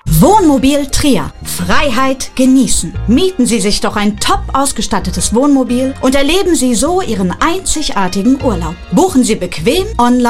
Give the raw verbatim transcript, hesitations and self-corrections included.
Wohnmobil Trier. Freiheit genießen. Mieten Sie sich doch ein top ausgestattetes Wohnmobil und erleben Sie so Ihren einzigartigen Urlaub. Buchen Sie bequem online